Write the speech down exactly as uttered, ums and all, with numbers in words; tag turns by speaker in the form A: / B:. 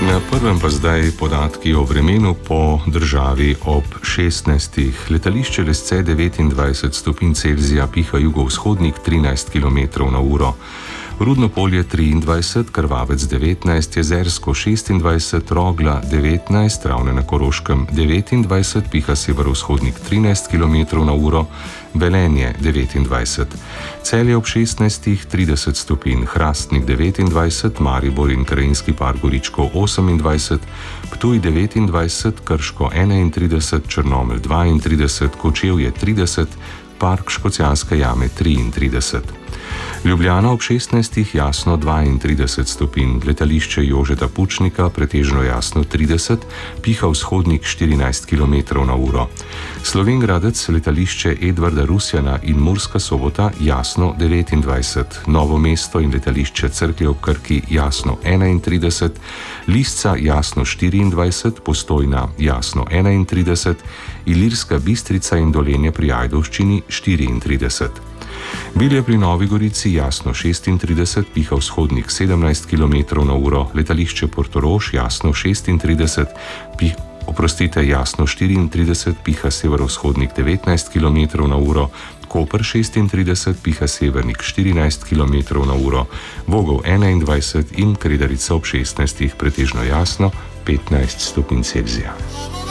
A: Na prvem pa zdaj podatki o vremenu po državi ob šestnajstih. Letališče Lesce devetindvajset stopinj Celzija, piha jugovzhodnik trinajst kilometrov na uro. Rudno Polje triindvajset, Krvavec devetnajst, Jezersko šestindvajset, Rogla devetnajst, Ravne na Koroškem devetindvajset, piha severovzhodnik trinajst kilometrov na uro, Velenje devetindvajset. Celje ob šestnajstih trideset stopinj, Hrastnik devetindvajset, Maribor in Krajinski park Goričko osemindvajset, Ptuj devetindvajset, Krško enaintrideset, Črnomelj dvaintrideset, Kočevje trideset, Park Škocjanske jame triintrideset. Ljubljana ob šestnajstih jasno dvaintrideset stopinj, letališče Jožeta Pučnika pretežno jasno trideset, piha vzhodnik štirinajst kilometrov na uro. Slovenj Gradec, letališče Edvarda Rusjana in Murska Sobota jasno devetindvajset, Novo mesto in letališče Cerklje ob Krki jasno enaintrideset, Lisca jasno štiriindvajset, Postojna jasno enaintrideset, Ilirska Bistrica in Dolenje pri Ajdovščini štiriintrideset. Bilje pri Novi Gorici jasno šestintrideset, piha vzhodnik sedemnajst kilometrov na uro, letališče Portorož jasno šestintrideset, pih, oprostite, jasno štiriintrideset, piha severovzhodnik devetnajst kilometrov na uro, Koper šestintrideset, piha severnik štirinajst kilometrov na uro, Vogel enaindvajset in Kredarica ob šestnajstih pretežno jasno petnajst stopinj Celzija.